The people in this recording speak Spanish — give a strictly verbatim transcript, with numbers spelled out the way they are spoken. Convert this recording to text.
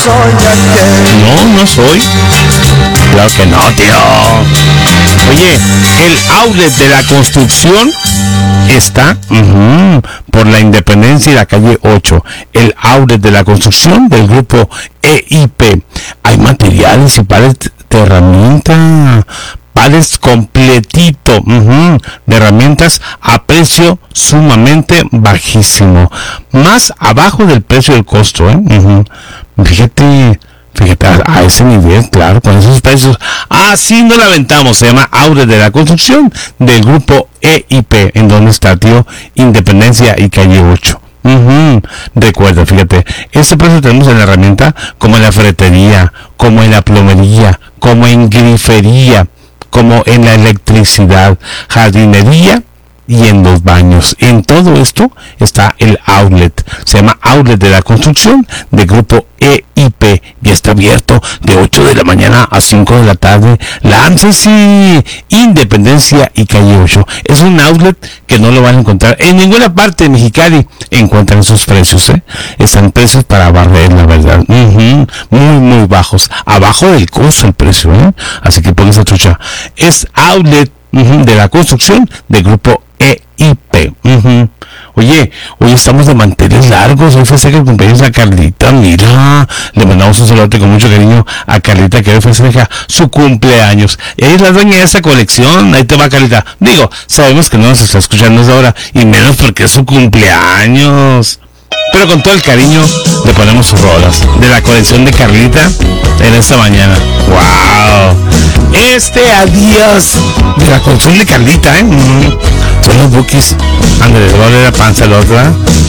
soy aquel. No, no soy. Claro que no, tío. Oye, el outlet de la construcción está uh-huh, por la Independencia y la calle ocho. El outlet de la construcción del grupo E I P. Hay materiales y pares de herramientas. Pares completito uh-huh, de herramientas a precio sumamente bajísimo. Más abajo del precio del costo, ¿eh? Uh-huh. Fíjate. Fíjate, a, a ese nivel, claro, con esos precios. Así no la aventamos. Se llama Outlet de la Construcción del grupo E I P. ¿En donde está, tío? Independencia y calle ocho. Uh-huh. Recuerda, fíjate, este precio tenemos en la herramienta, como en la ferretería, como en la plomería, como en grifería, como en la electricidad, jardinería y en los baños. En todo esto está el outlet. Se llama Outlet de la Construcción del grupo E I P y está abierto de ocho de la mañana a cinco de la tarde. Láncese. Independencia y calle ocho. Es un outlet que no lo van a encontrar en ninguna parte de Mexicali. Encuentran esos precios, ¿eh? Están precios para barrer, la verdad. Uh-huh. Muy, muy bajos. Abajo del costo el precio, ¿eh? Así que pongas a trucha. Es outlet uh-huh, de la construcción del grupo E I P. Uh-huh. Oye, hoy estamos de manteles largos. Hoy festeja el cumpleaños a Carlita. Mira, le mandamos un saludo con mucho cariño a Carlita, que hoy festeja su cumpleaños. Y ella es la dueña de esta colección. Ahí te va, Carlita. Digo, sabemos que no nos está escuchando desde ahora, y menos porque es su cumpleaños. Pero con todo el cariño le ponemos sus rolas de la colección de Carlita en esta mañana. ¡Wow! Este adiós de la colección de Carlita, ¿eh? Mm-hmm. Son los bookies. Andrés, le va a la panza la otra.